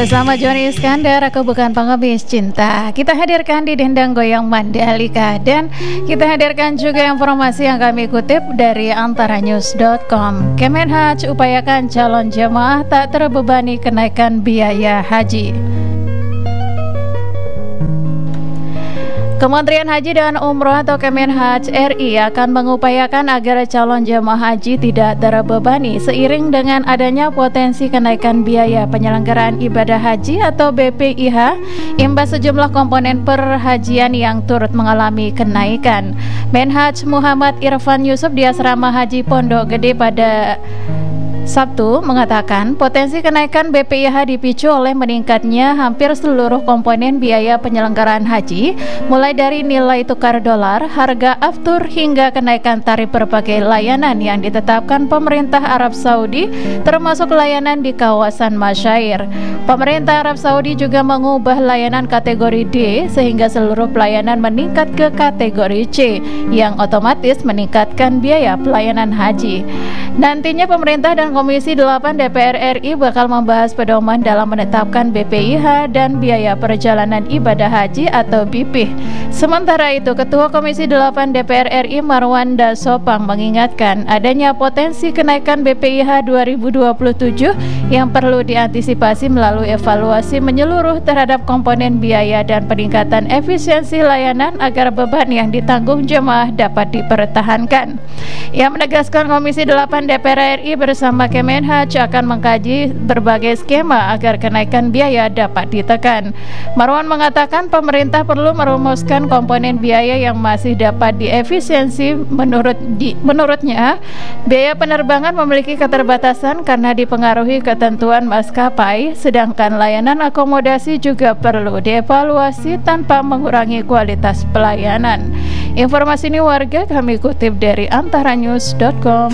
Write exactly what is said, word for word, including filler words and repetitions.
Bersama Joni Iskandar, aku bukan pengemis cinta. Kita hadirkan di Dendang Goyang Mandalika. Dan kita hadirkan juga informasi yang kami kutip dari antaranews dot com. Kemenhaj upayakan calon jemaah tak terbebani kenaikan biaya haji. Kementerian Haji dan Umroh atau Kemenhaj R I akan mengupayakan agar calon jemaah haji tidak terbebani seiring dengan adanya potensi kenaikan biaya penyelenggaraan ibadah haji atau B P I H imbas sejumlah komponen perhajian yang turut mengalami kenaikan. Menhaj Muhammad Irfan Yusuf di Asrama Haji Pondok Gede pada Sabtu mengatakan potensi kenaikan B P I H dipicu oleh meningkatnya hampir seluruh komponen biaya penyelenggaraan haji, mulai dari nilai tukar dolar, harga aftur hingga kenaikan tarif berbagai layanan yang ditetapkan pemerintah Arab Saudi, termasuk layanan di kawasan masyair. Pemerintah Arab Saudi juga mengubah layanan kategori D sehingga seluruh pelayanan meningkat ke kategori C, yang otomatis meningkatkan biaya pelayanan haji. Nantinya pemerintah dan Komisi delapan D P R R I bakal membahas pedoman dalam menetapkan B P I H dan biaya perjalanan ibadah haji atau B P I H. Sementara itu, Ketua Komisi delapan D P R R I Marwanda Sopang mengingatkan adanya potensi kenaikan B P I H dua ribu dua puluh tujuh yang perlu diantisipasi melalui evaluasi menyeluruh terhadap komponen biaya dan peningkatan efisiensi layanan agar beban yang ditanggung jemaah dapat dipertahankan. Ia menegaskan Komisi delapan D P R R I bersama Kemenhaj akan mengkaji berbagai skema agar kenaikan biaya dapat ditekan. Marwan mengatakan pemerintah perlu merumuskan komponen biaya yang masih dapat diefisiensi. Menurut di, menurutnya, biaya penerbangan memiliki keterbatasan karena dipengaruhi ketentuan maskapai, sedangkan layanan akomodasi juga perlu dievaluasi tanpa mengurangi kualitas pelayanan. Informasi ini warga kami kutip dari antaranews dot com.